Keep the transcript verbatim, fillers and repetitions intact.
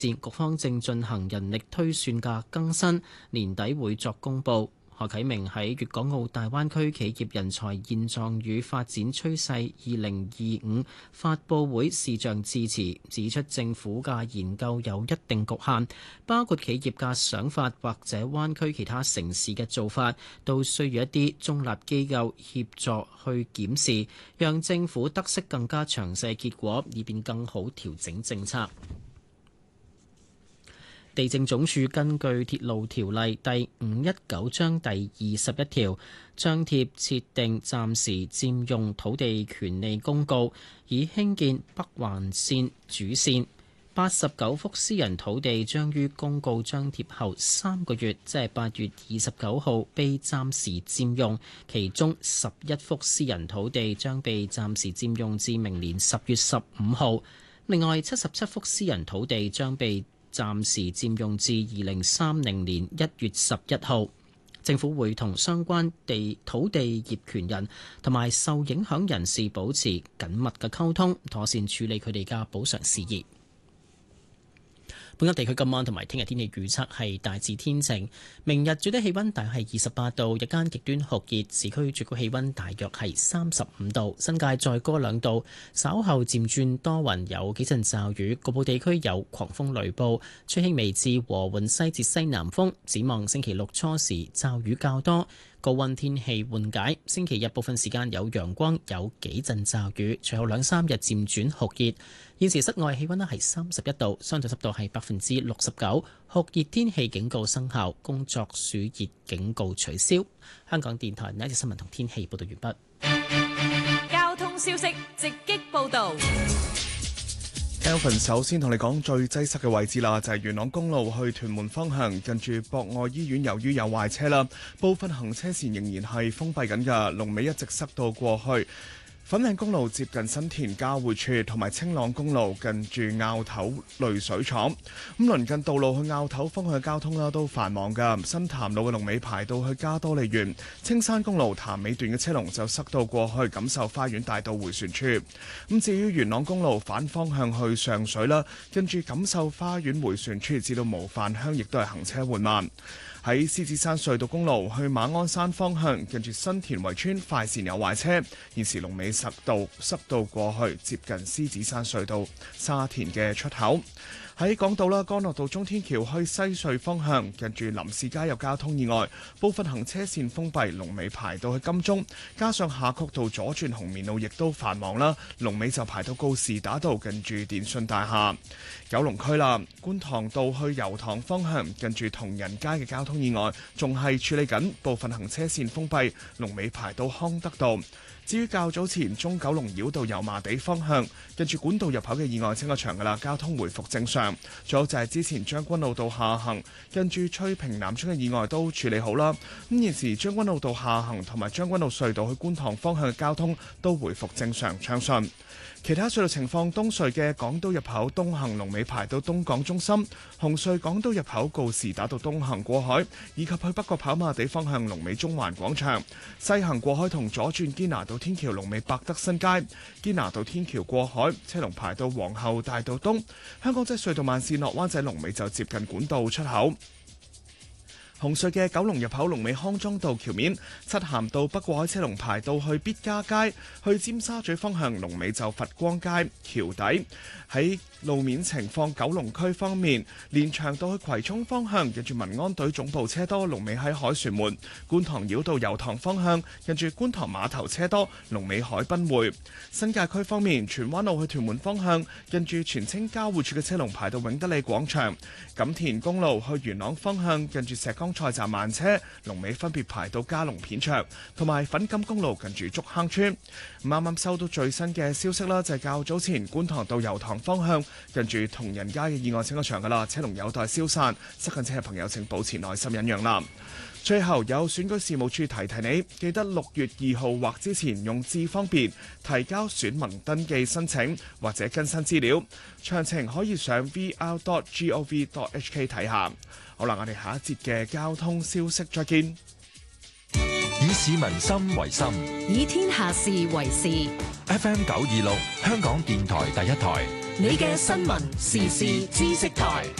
局方正進行人力推算嘅更新，年底會作公佈。何啟明喺粵港澳大灣區企業人才現狀與發展趨勢二零二五發佈會視像致辭，指出政府嘅研究有一定局限，包括企業嘅想法或者灣區其他城市嘅做法，都需要一啲中立機構協助去檢視，讓政府得悉更加詳細結果，以便更好調整政策。地政總署根據鐵路條例第五一九章第二十一條，張貼設定暫時佔用土地權利公告，以興建北環線主線。八十九幅私人土地將於公告張貼後三個月，即係八月二十九號被暫時佔用，其中十一幅私人土地將被暫時佔用至明年十月十五號。另外七十七幅私人土地將被暫時佔用至二零三零年一月十一號。政府會同相關地土地業權人同埋受影響人士保持緊密嘅溝通，妥善處理佢哋嘅補償事宜。本港地區今晚同埋聽日天氣預測係大致天晴，明日最低氣溫大約係二十八度，日間極端酷熱，市區最高氣溫大約係三十五度，新界再高兩度。稍後漸轉多雲，有幾陣驟雨，局部地區有狂風雷暴，吹輕微至和緩西至西南風。展望星期六初時驟雨較多，高溫天氣緩解，星期日部分時間有陽光，有幾陣驟雨，隨後兩三日漸轉酷熱。現時室外氣溫咧係三十一度，相對濕度係百分之六十九，酷熱天氣警告生效，工作暑熱警告取消。香港電台呢一節新聞同天氣報道完畢。交通消息直擊報道。 Elvin 首先同你講最擠塞嘅位置啦，就係元朗公路去屯門方向，近住博愛醫院，由於有壞車啦，部分行車線仍然係封閉緊㗎，龍尾一直塞到過去粉嶺公路接近新田交匯處，同埋青朗公路近住坳頭濾水廠。咁鄰近道路去坳頭方向嘅交通啦，都繁忙㗎。新潭路嘅龍尾排到去加多利園，青山公路潭尾段嘅車龍就塞到過去錦繡花園大道迴旋處。咁至於元朗公路反方向去上水啦，跟住錦繡花園迴旋處至到模範鄉，亦都係行車緩慢。喺獅子山隧道公路去馬鞍山方向，近住新田圍村快線有壞車，現時龍尾塞到塞到過去接近獅子山隧道沙田嘅出口。喺港島啦，干諾道中天橋去西隧方向，近住林士街有交通意外，部分行車線封閉，龍尾排到去金鐘，加上夏慤道左轉紅棉路亦都繁忙啦，龍尾就排到告士打道近住電訊大廈。九龍區啦，觀塘道去油塘方向，近住同仁街嘅交通意外仲係處理緊，部分行車線封閉，龍尾排到康德道。至於較早前中九龍繞道油麻地方向，近住管道入口嘅意外清咗場㗎啦，交通回復正常。仲有就係之前將軍澳道下行，跟住翠屏南村嘅意外都處理好啦。咁現時將軍澳道下行同埋將軍澳隧道去觀塘方向嘅交通都回復正常暢順。其他隧道情況，東隧嘅港島入口東行龍尾排到東港中心，紅隧港島入口告士打道東行過海，以及去北角跑馬地方向龍尾中環廣場，西行過海同左轉堅拿道天橋龍尾百德新街，堅拿道天橋過海車龍排到皇后大道東，香港仔隧道慢線落灣仔龍尾就接近管道出口。紅隧嘅九龍入口龍尾康莊道橋面，漆咸道北過海車龍排到去必嘉街，去尖沙咀方向龍尾就佛光街橋底。喺路面情況，九龍區方面，連翔道去葵涌方向，近住民安隊總部車多，龍尾喺凱旋門；觀塘繞道油塘方向，近住觀塘碼頭車多，龍尾海濱匯。新界區方面，荃灣路去屯門方向，近住荃青交匯處嘅車龍排到永德利廣場；錦田公路去元朗方向，近住石崗菜站慢車，龍尾分別排到嘉龍片場同埋粉錦公路近住竹坑村。啱啱收到最新嘅消息啦，就係較早前觀塘到油塘方向近住同仁街嘅意外清咗場噶啦，車龍有待消散，塞緊車嘅朋友請保持耐心忍讓啦。最後有選舉事務處提提你，記得六月二號或之前用智方便提交選民登記申請或者更新資料，詳情可以上 v r dot gov dot h k 睇下。好啦，我哋下一節嘅交通消息再見。 以市民心為心， 以天下事為事。 F M 九二六香港電台第一台。 你嘅新聞時事知識台。